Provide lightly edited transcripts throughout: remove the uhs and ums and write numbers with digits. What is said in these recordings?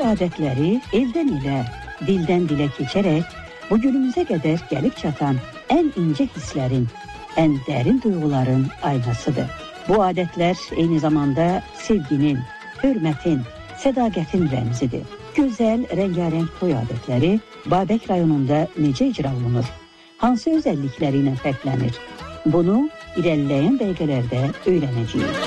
adətləri eldən ilə, dildən dilə keçərək bu günümüzə qədər gəlib çatan ən incə hisslərin, ən dərin duyğuların aynasıdır. Bu adətlər eyni zamanda sevginin, hörmətin, sədaqətin rəmzidir. Gözəl, rəngarəng toy adətləri Babək rayonunda necə icra olunur? Hansı özəllikləri ilə fərqlənir? Bunu irəliləyən dəqiqələrdə öyrənəcəyik.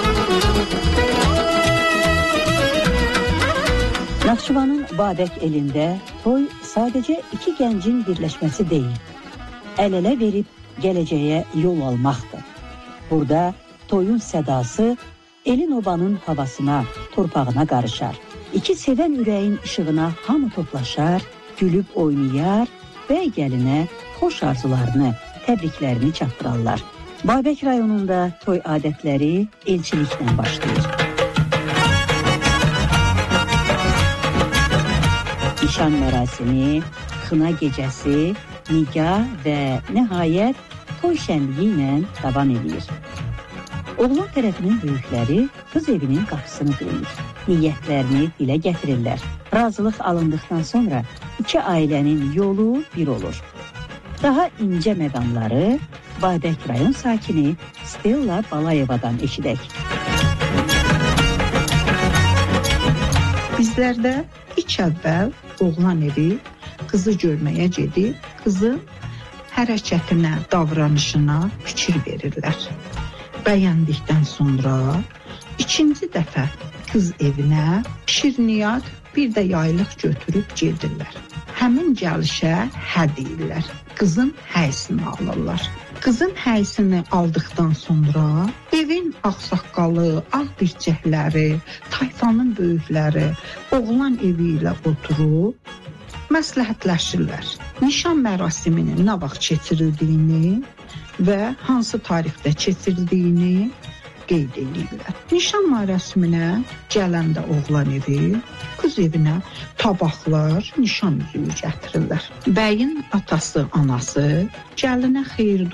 Naxçıvanın Babək elində toy sadəcə iki gəncin birləşməsi deyil, əl-ələ verib gələcəyə yol almaqdır. Burada toyun sədası elin obanın havasına, torpağına qarışar. İki sevən ürəyin işığına hamı toplaşar, gülüb oynayar və gəlinə xoş arzularını, təbriklərini çatdırarlar. Babək rayonunda toy adətləri elçiliklə başlayır. Nişan mərasimi, xına gecəsi, nigah və nəhayət toy şənliyi ilə davam edir. Oğlan tərəfinin böyükləri qız evinin qapısını döyür. Niyyətlərini dilə gətirirlər. Razılıq alındıqdan sonra iki ailənin yolu bir olur. Daha incə məqamları Babək rayon sakini Stella Balayevadan eşidək. Bizlərdə ilk əvvəl oğlan evi qızı görməyə gedib, qızın hərəkətinə, davranışına fikir verirlər. Bəyəndikdən sonra ikinci dəfə qız evinə şirniyyat, bir də yaylıq götürüb gedirlər. Həmin gəlişə hə deyirlər. Qızın həysini alırlar. Qızın həysini aldıqdan sonra evin ağsaqqalı, ağbircəkləri, tayfanın böyükləri oğlan evi ilə oturub məsləhətləşirlər. Nişan mərasiminin nə vaxt keçirildiyini və hansı tarixdə keçirdiyini qeyd edirlər. Nişan mərasiminə gələndə oğlan evi, qız evinə tabaqlar, nişan üzüyü gətirirlər. Bəyin atası, anası gəlinə xeyir